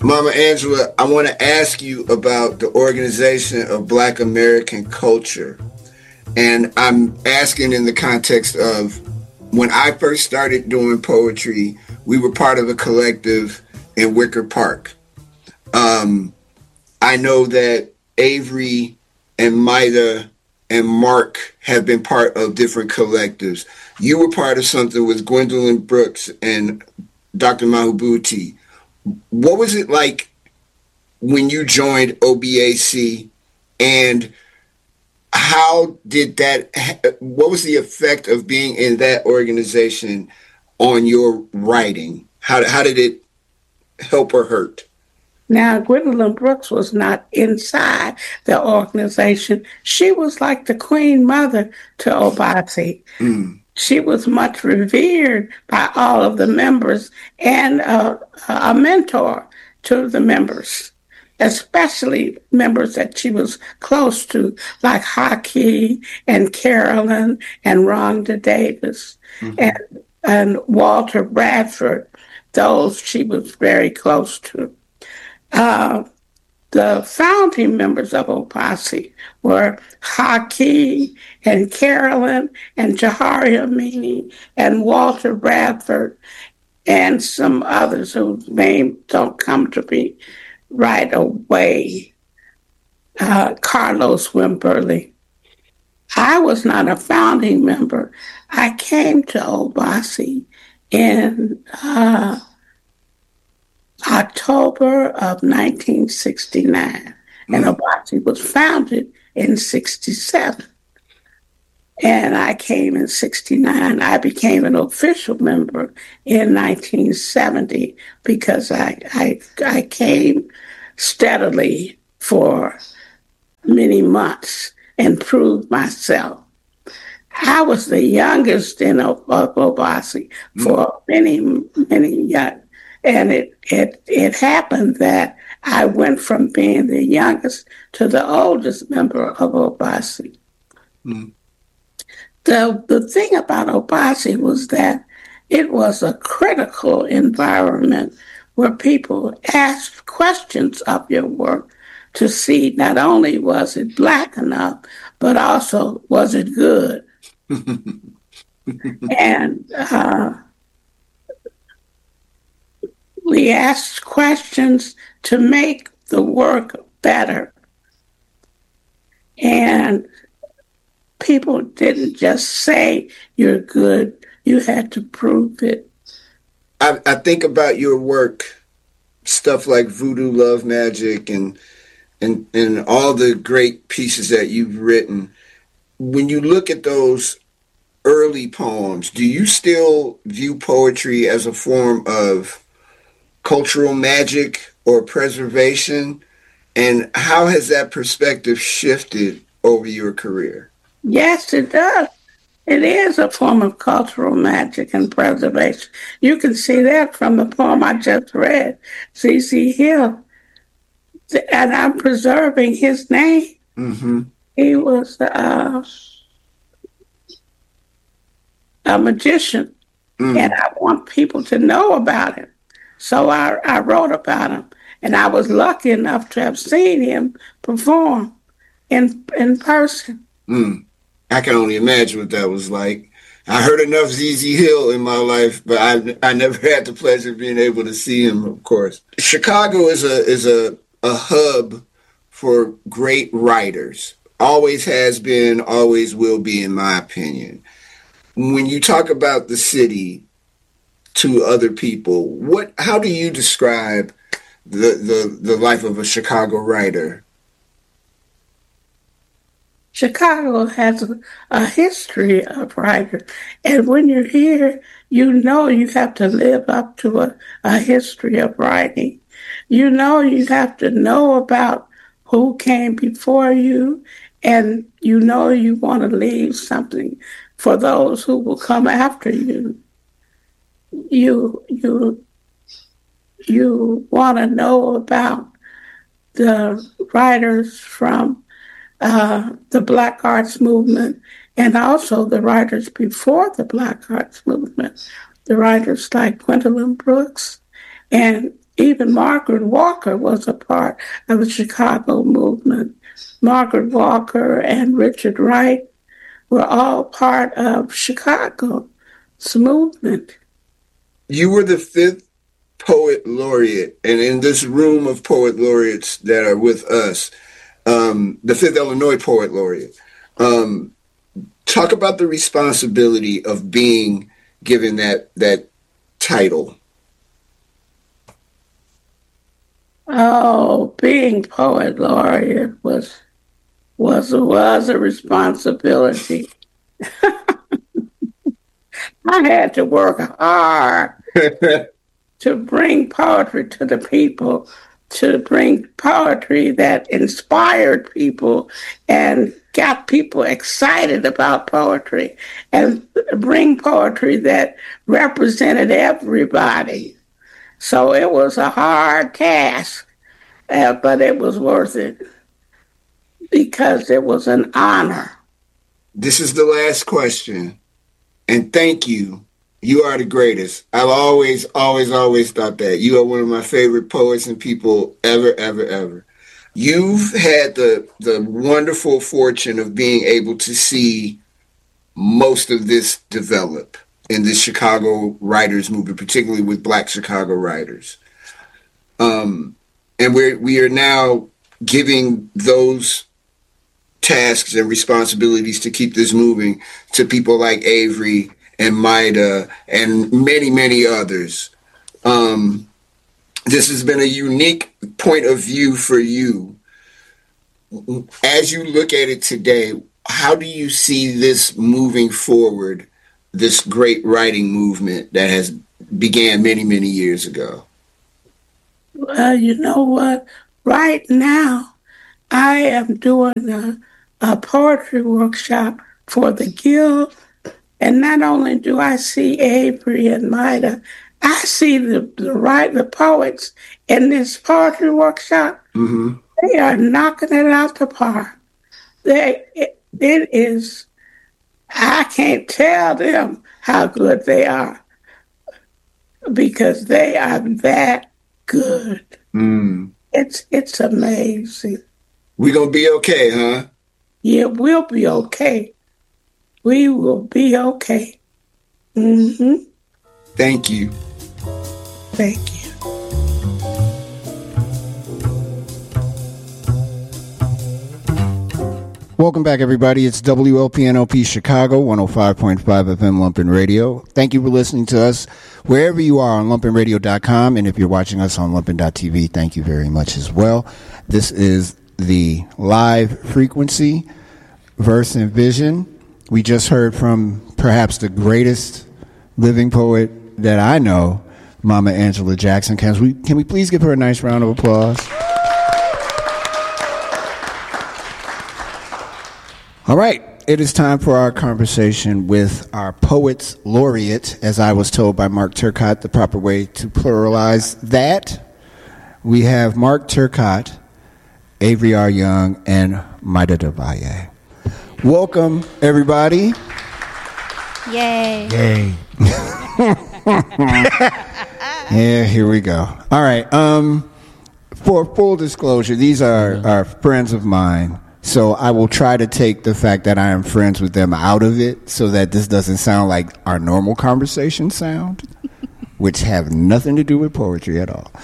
Mama Angela, I want to ask you about the Organization of Black American Culture. And I'm asking in the context of when I first started doing poetry, we were part of a collective in Wicker Park. I know that Avery and Maida and Mark have been part of different collectives. You were part of something with Gwendolyn Brooks and Dr. Mahubuti. What was it like when you joined OBAC, and how did that, what was the effect of being in that organization on your writing? How did it help or hurt? Now, Gwendolyn Brooks was not inside the organization. She was like the queen mother to Obasi. She was much revered by all of the members and a mentor to the members, especially members that she was close to, like Haki and Carolyn and Rhonda Davis and Walter Bradford. Those she was very close to. The founding members of Opasi were Haki and Carolyn and Jahari Amini and Walter Bradford and some others whose names don't come to me right away. Carlos Wimberly. I was not a founding member. I came to Obasi in October of 1969, and Obasi was founded in 67. And I came in 69. I became an official member in 1970 because I came steadily for many months and proved myself. I was the youngest in Obasi for many years. And it happened that I went from being the youngest to the oldest member of Obasi. The thing about Obasi was that it was a critical environment where people asked questions of your work to see not only was it Black enough, but also was it good. And we asked questions to make the work better. And people didn't just say you're good, you had to prove it. I think about your work, stuff like Voodoo Love Magic and all the great pieces that you've written. When you look at those early poems, do you still view poetry as a form of cultural magic or preservation? And how has that perspective shifted over your career? Yes, it does. It is a form of cultural magic and preservation. You can see that from the poem I just read, C.C. Hill. And I'm preserving his name. He was a magician, and I want people to know about him. So I wrote about him, and I was lucky enough to have seen him perform in person. I can only imagine what that was like. I heard enough ZZ Hill in my life, but I never had the pleasure of being able to see him, of course. Chicago is a hub for great writers. Always has been, always will be, in my opinion. When you talk about the city to other people, how do you describe the life of a Chicago writer? Chicago has a history of writers. And when you're here, you know you have to live up to a history of writing. You know you have to know about who came before you, and you know you want to leave something for those who will come after you. You want to know about the writers from the Black Arts Movement, and also the writers before the Black Arts Movement, the writers like Gwendolyn Brooks and Even Margaret Walker was a part of the Chicago movement. Margaret Walker and Richard Wright were all part of Chicago's movement. You were the 5th poet laureate, and in this room of poet laureates that are with us, the 5th Illinois poet laureate. Talk about the responsibility of being given that title. Oh, being poet laureate was a responsibility. I had to work hard to bring poetry to the people, to bring poetry that inspired people and got people excited about poetry, and bring poetry that represented everybody. So it was a hard task, but it was worth it because it was an honor. This is the last question, and thank you. You are the greatest. I've always thought that. You are one of my favorite poets and people ever. You've had the wonderful fortune of being able to see most of this develop in the Chicago writers movement, particularly with Black Chicago writers. And we are now giving those tasks and responsibilities to keep this moving to people like Avery and Maida and many others. This has been a unique point of view for you. As you look at it today, how do you see this moving forward, this great writing movement that has began many years ago? Well, you know what? Right now, I am doing a poetry workshop for the Guild. And not only do I see Avery and Maida, I see the poets in this poetry workshop. Mm-hmm. They are knocking it out the park. It is, I can't tell them how good they are because they are that good. Mm. It's amazing. We're going to be okay, huh? Yeah, we'll be okay. We will be okay. Mm-hmm. Thank you. Thank you. Welcome back, everybody. It's WLPNLP Chicago, 105.5 FM Lumpen Radio. Thank you for listening to us wherever you are on lumpenradio.com. And if you're watching us on lumpen.tv, thank you very much as well. This is the live frequency, Verse and Vision. We just heard from perhaps the greatest living poet that I know, Mama Angela Jackson. Can we please give her a nice round of applause? All right, it is time for our conversation with our Poets Laureate, as I was told by Mark Turcott, the proper way to pluralize that. We have Mark Turcott, Avery R. Young, and Maida Del Valle. Welcome, everybody. Yay. Yay. Yeah, here we go. All right. For full disclosure, these are friends of mine. So I will try to take the fact that I am friends with them out of it so that this doesn't sound like our normal conversation sound, which have nothing to do with poetry at all.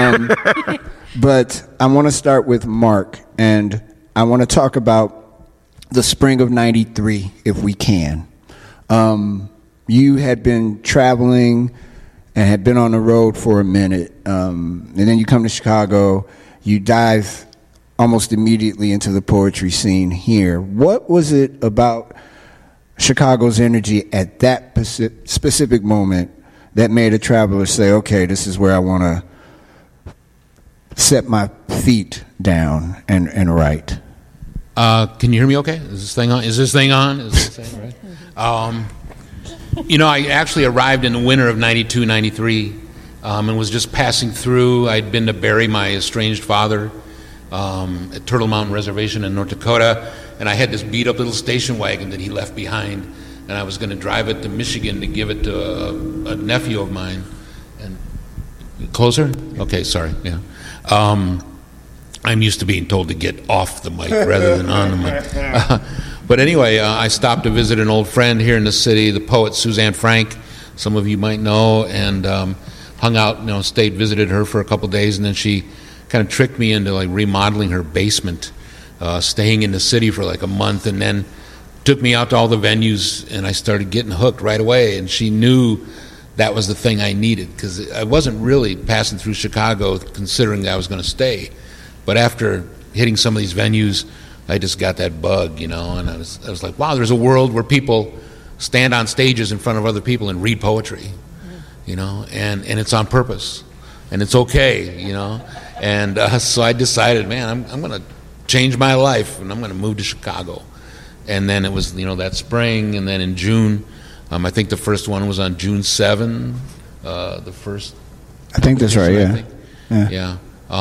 But I want to start with Mark, and I want to talk about the spring of '93, if we can. You had been traveling and had been on the road for a minute, and then you come to Chicago, you dive almost immediately into the poetry scene here. What was it about Chicago's energy at that specific moment that made a traveler say, okay, this is where I want to set my feet down and write? Can you hear me okay? Is this thing on? Is this thing right? I actually arrived in the winter of 92, 93, and was just passing through. I'd been to bury my estranged father at Turtle Mountain Reservation in North Dakota, and I had this beat-up little station wagon that he left behind, and I was going to drive it to Michigan to give it to a nephew of mine. And Closer? Okay, sorry. Yeah. I'm used to being told to get off the mic rather than on the mic. But anyway, I stopped to visit an old friend here in the city, the poet Suzanne Frank. Some of you might know, and hung out, stayed, visited her for a couple days, and then she kind of tricked me into like remodeling her basement, staying in the city for like a month, and then took me out to all the venues, and I started getting hooked right away. And she knew that was the thing I needed, because I wasn't really passing through Chicago considering that I was going to stay. But after hitting some of these venues, I just got that bug, and I was like, wow, there's a world where people stand on stages in front of other people and read poetry, and it's on purpose, and it's okay, And so I decided, man, I'm going to change my life, and I'm going to move to Chicago. And then it was, that spring, and then in June, I think the first one was on June 7, the first. I think that's right, yeah.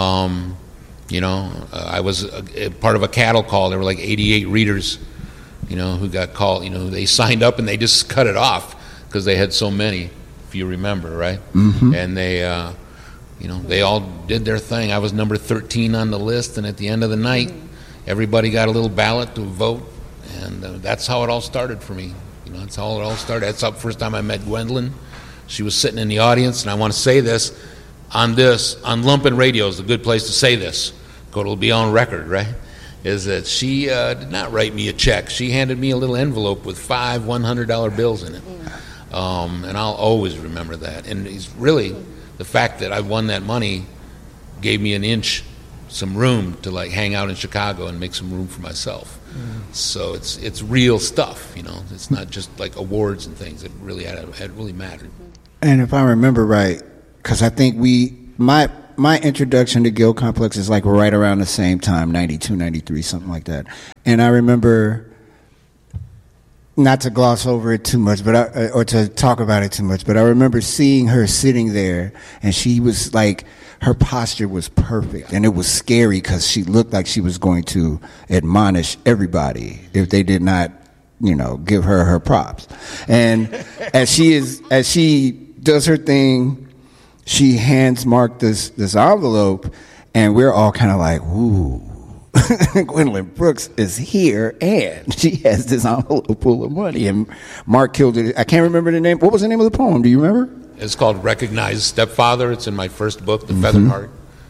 I was a part of a cattle call. There were like 88 readers, who got called. They signed up and they just cut it off because they had so many, if you remember, right? Mm-hmm. And they, they all did their thing. I was number 13 on the list, and at the end of the night, everybody got a little ballot to vote, and that's how it all started for me. That's how it all started. That's the first time I met Gwendolyn. She was sitting in the audience, and I want to say this, on Lumpen Radio is a good place to say this, it'll be on record, right, is that she did not write me a check. She handed me a little envelope with 5 $100 bills in it, and I'll always remember that. And it's really the fact that I won that money gave me some room to like hang out in Chicago and make some room for myself. So it's real stuff, It's not just like awards and things. It really had really mattered. And if I remember right, because I think my introduction to Gill Complex is like right around the same time, 92, 93, something like that. And I remember, not to gloss over it too much, or to talk about it too much, but I remember seeing her sitting there, and she was like, her posture was perfect, and it was scary because she looked like she was going to admonish everybody if they did not, give her props. And as she does her thing, she hands Mark this envelope, and we're all kind of like, ooh, Gwendolyn Brooks is here, and she has this envelope full of money. And Mark killed it. I can't remember the name. What was the name of the poem? Do you remember? It's called Recognized Stepfather. It's in my first book, The Feathered Heart.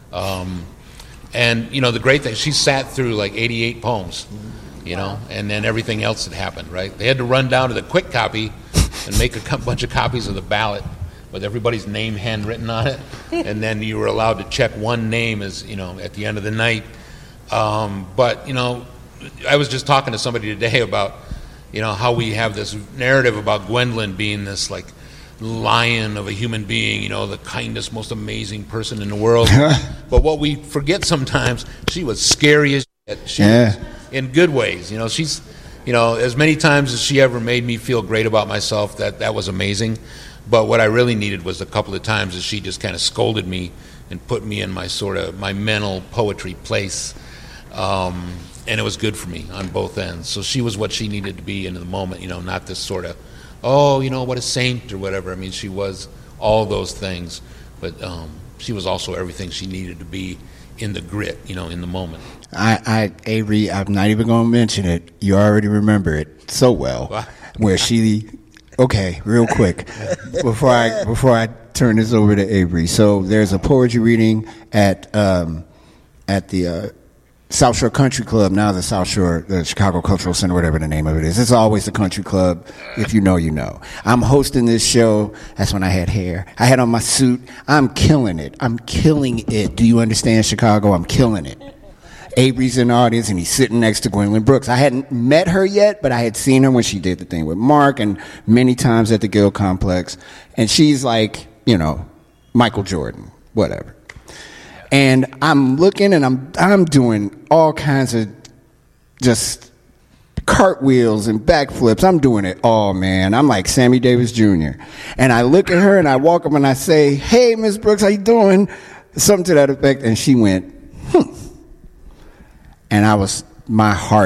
And, the great thing, she sat through like 88 poems, and then everything else that happened, right? They had to run down to the quick copy and make a bunch of copies of the ballot with everybody's name handwritten on it, and then you were allowed to check one name as, at the end of the night. But, I was just talking to somebody today about, how we have this narrative about Gwendolyn being this, like, lion of a human being, the kindest, most amazing person in the world. But what we forget sometimes, she was scary as shit. She was, in good ways. She's, as many times as she ever made me feel great about myself, that was amazing. But what I really needed was a couple of times that she just kind of scolded me and put me in my mental poetry place. And it was good for me on both ends. So she was what she needed to be in the moment, not this sort of, what a saint or whatever. I mean, she was all those things, but she was also everything she needed to be in the grit, in the moment. Avery, I'm not even going to mention it. You already remember it so well. What? Where she, okay, real quick, before I turn this over to Avery. So there's a poetry reading at the South Shore Country Club, now the Chicago Cultural Center, whatever the name of it is. It's always the country club. If you know, you know. I'm hosting this show. That's when I had hair. I had on my suit. I'm killing it. I'm killing it. Do you understand, Chicago? I'm killing it. Avery's in the audience, and he's sitting next to Gwendolyn Brooks. I hadn't met her yet, but I had seen her when she did the thing with Mark and many times at the Gill Complex. And she's like, Michael Jordan, whatever. And I'm looking, and I'm doing all kinds of just cartwheels and backflips. I'm doing it all, man. I'm like Sammy Davis Jr. And I look at her, and I walk up, and I say, "Hey, Miss Brooks, how you doing?" Something to that effect. And she went, And my heart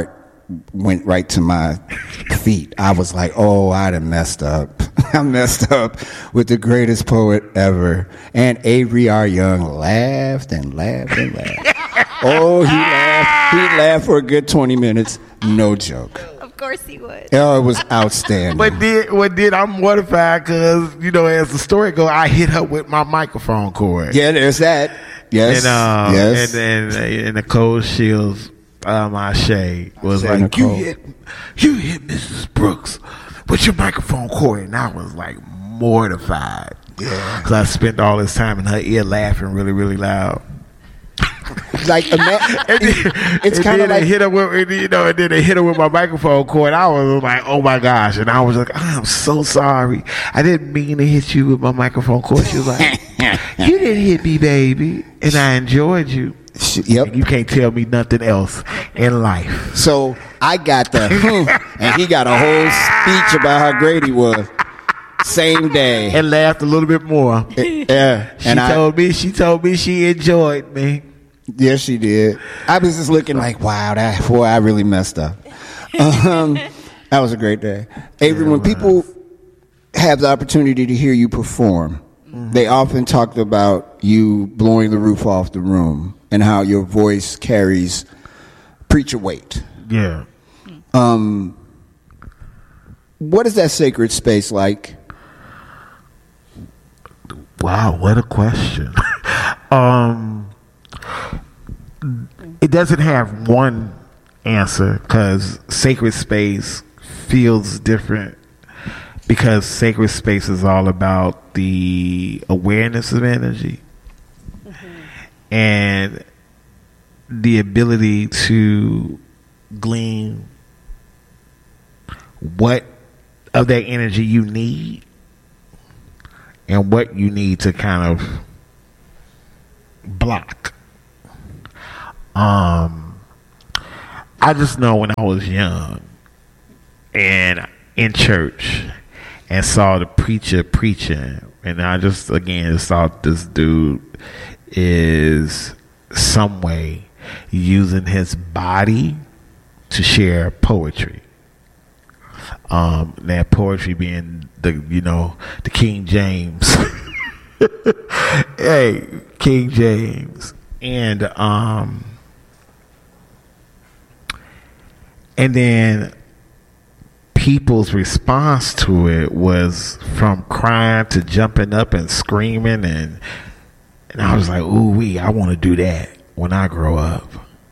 went right to my feet. I was like, oh, I done messed up. I messed up with the greatest poet ever. And Avery R. Young laughed and laughed and laughed. Oh, he laughed. He laughed for a good 20 minutes. No joke. Of course he would. Oh, it was outstanding. What did I'm mortified because, as the story goes, I hit her with my microphone cord. Yeah, there's that. Yes. And, yes. And then Nicole Shields, my shade, was like, Nicole. you hit Mrs. Brooks with your microphone cord. And I was like mortified. Yeah. Because I spent all this time in her ear laughing really, really loud. Like it's kind of like hit her with, and then they hit her with my microphone cord. I was like, oh my gosh, and I was like, I'm so sorry, I didn't mean to hit you with my microphone cord. She was like, you didn't hit me, baby, and I enjoyed you. Yep. And you can't tell me nothing else in life. So I got the and he got a whole speech about how great he was. Same day, and laughed a little bit more. Yeah, She told me she enjoyed me. Yes, she did. I was just looking like, wow, I really messed up. That was a great day. Avery, when people have the opportunity to hear you perform, they often talk about you blowing the roof off the room and how your voice carries preacher weight. Yeah. What is that sacred space like? Wow, what a question. It doesn't have one answer because sacred space feels different, because sacred space is all about the awareness of energy and the ability to glean what of that energy you need and what you need to kind of block. I just know when I was young and in church and saw the preacher preaching, and I just again thought this dude is some way using his body to share poetry. That poetry being the King James. Hey, King James. And then people's response to it was from crying to jumping up and screaming, and I was like, ooh wee, I want to do that when I grow up.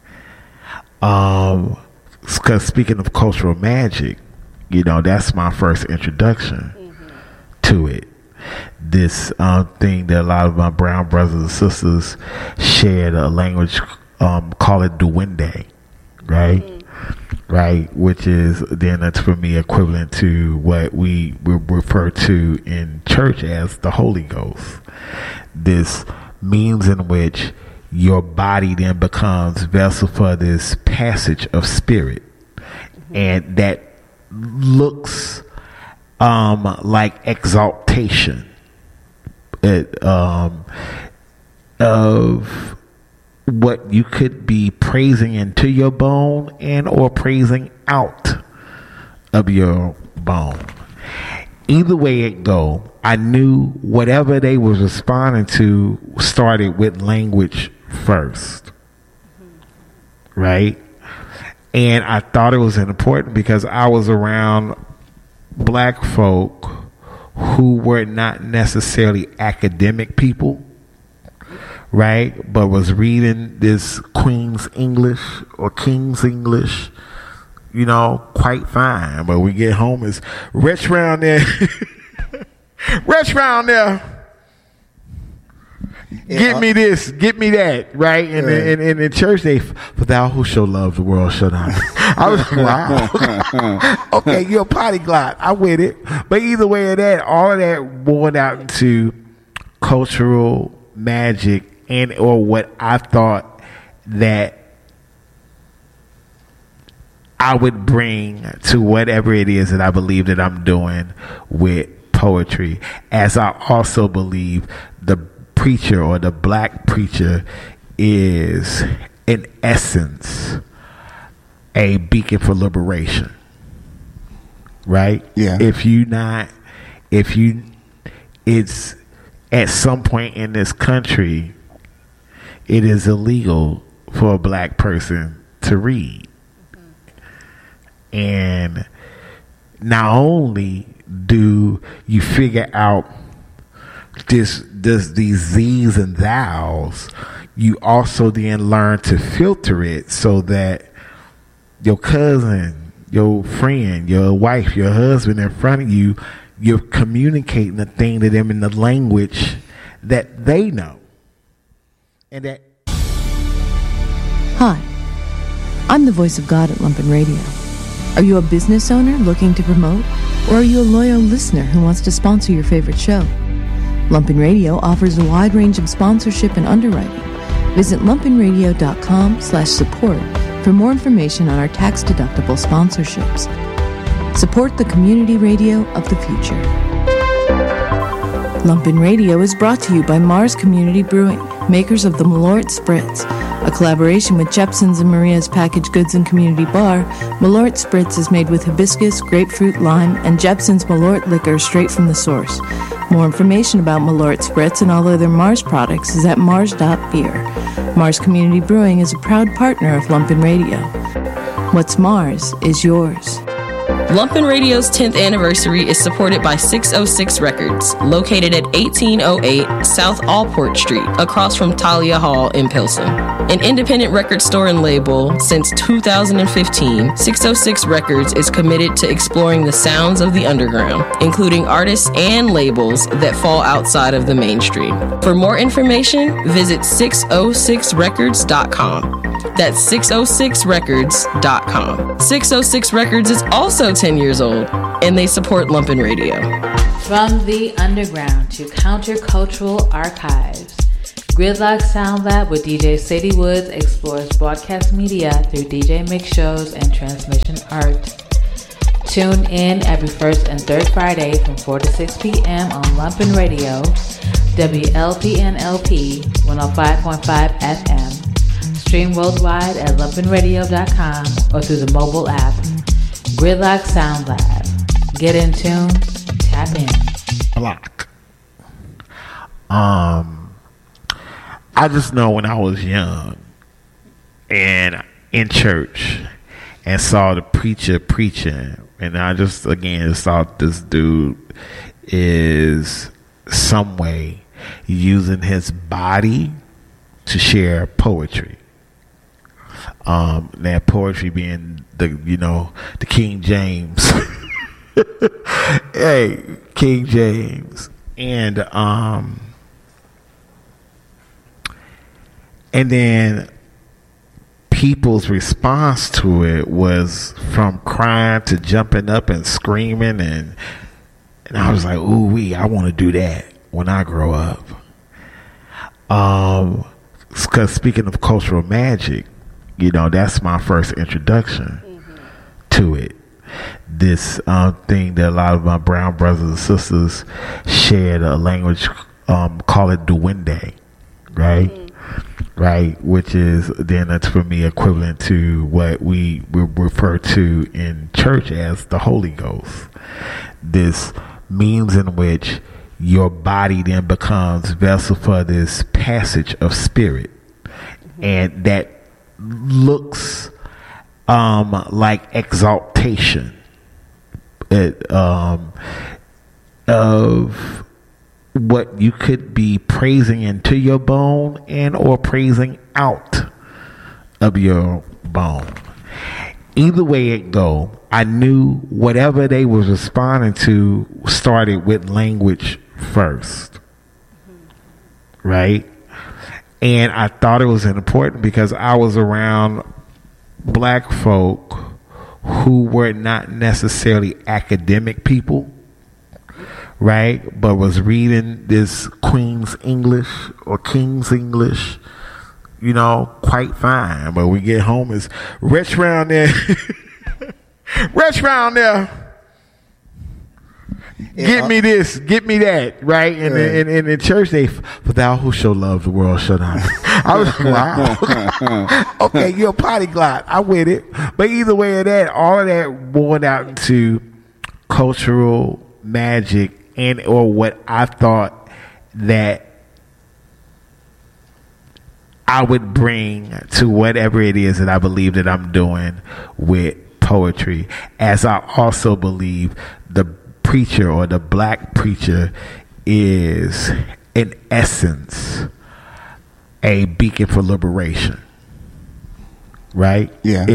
Because speaking of cultural magic, that's my first introduction to it. This thing that a lot of my brown brothers and sisters shared a language, call it Duwende, right? Right, which is then that's for me equivalent to what we refer to in church as the Holy Ghost. This means in which your body then becomes vessel for this passage of spirit, and that looks like exaltation of what you could be praising into your bone and or praising out of your bone. Either way it go, I knew whatever they was responding to started with language first. Right? And I thought it was important because I was around black folk who were not necessarily academic people, right? But was reading this Queen's English or King's English, quite fine. But we get home, it's rich round there. Rich round there. Get me this, get me that, right? And in the church, for thou who shall love the world shall not. I was like, wow. Okay, you're a polyglot. I with it. But either way of that, all of that boiled out into cultural magic and or what I thought that I would bring to whatever it is that I believe that I'm doing with poetry, as I also believe the preacher or the black preacher is in essence a beacon for liberation, right? Yeah. It's at some point in this country, it is illegal for a black person to read. And not only do you figure out these these and thous, you also then learn to filter it so that your cousin, your friend, your wife, your husband in front of you, you're communicating the thing to them in the language that they know. And that. Hi, I'm the voice of God at Lumpen Radio. Are you a business owner looking to promote? Or are you a loyal listener who wants to sponsor your favorite show? Lumpen Radio offers a wide range of sponsorship and underwriting. Visit lumpenradio.com/support for more information on our tax-deductible sponsorships. Support the community radio of the future. Lumpen Radio is brought to you by Mars Community Brewing, makers of the Malort Spritz. A collaboration with Jepson's and Maria's Packaged Goods and Community Bar, Malort Spritz is made with hibiscus, grapefruit, lime, and Jepson's Malort liquor straight from the source. More information about Malort Spritz and all other Mars products is at mars.beer. Mars Community Brewing is a proud partner of Lumpen Radio. What's Mars is yours. Lumpen Radio's 10th anniversary is supported by 606 Records, located at 1808 South Allport Street, across from Talia Hall in Pilsen. An independent record store and label since 2015, 606 Records is committed to exploring the sounds of the underground, including artists and labels that fall outside of the mainstream. For more information, visit 606records.com. That's 606records.com. 606 Records is also 10 years old, and they support Lumpen Radio. From the underground to countercultural archives, Gridlock Sound Lab with DJ Sadie Woods explores broadcast media through DJ mix shows and transmission art. Tune in every first and third Friday from 4 to 6 p.m. on Lumpen Radio, WLPNLP 105.5 FM. Stream worldwide at lumpenradio.com or through the mobile app. Gridlock Sound Lab. Get in tune, tap in. Block. I just know when I was young and in church and saw the preacher preaching, and I just again thought this dude is some way using his body to share poetry. That poetry being the King James. Hey, King James. And then people's response to it was from crying to jumping up and screaming, and I was like, ooh wee, I want to do that when I grow up. Because speaking of cultural magic, that's my first introduction to it. This thing that a lot of my brown brothers and sisters shared a language, call it Duwende, right? Right, which is then that's for me equivalent to what we refer to in church as the Holy Ghost. This means in which your body then becomes vessel for this passage of spirit, and that looks like exaltation of what you could be praising into your bone and or praising out of your bone. Either way it go, I knew whatever they was responding to started with language first. Right? And I thought it was important because I was around black folk who were not necessarily academic people, right? But was reading this Queen's English or King's English, quite fine. But we get home, it's rich round there. Rich round there. Get me this, get me that, right? And in the church, for thou who shall love the world shall not. I was like, wow. Okay, you're a polyglot. I'm with it. But either way of that, all of that boiled out into cultural magic or what I thought that I would bring to whatever it is that I believe that I'm doing with poetry, as I also believe the preacher or the black preacher is in essence a beacon for liberation, right? Yeah.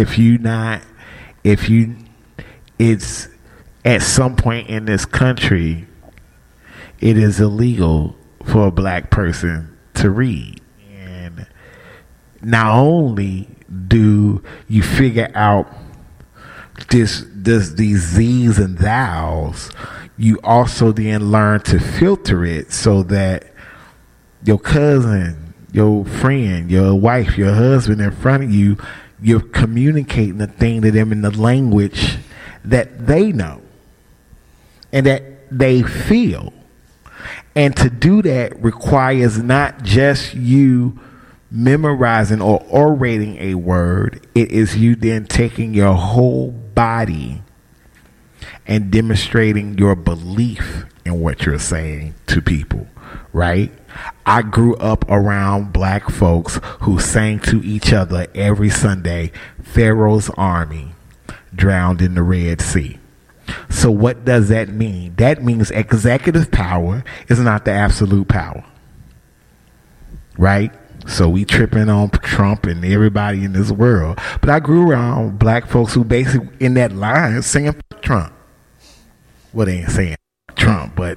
It's at some point in this country, it is illegal for a black person to read. And not only do you figure out these these and thous, you also then learn to filter it so that your cousin, your friend, your wife, your husband in front of you, you're communicating the thing to them in the language that they know and that they feel. And to do that requires not just you memorizing or orating a word, it is you then taking your whole body and demonstrating your belief in what you're saying to people, right? I grew up around black folks who sang to each other every Sunday, Pharaoh's army drowned in the Red Sea. So what does that mean? That means executive power is not the absolute power, right? So we tripping on Trump and everybody in this world. But I grew around black folks who basically in that line saying Trump. Well, they ain't saying Trump, but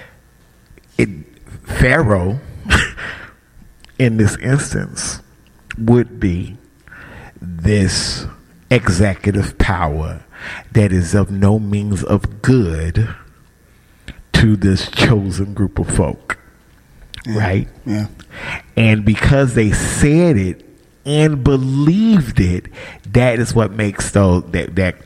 Pharaoh in this instance would be this executive power that is of no means of good to this chosen group of folk. Yeah. Right? Yeah. And because they said it and believed it, that is what makes that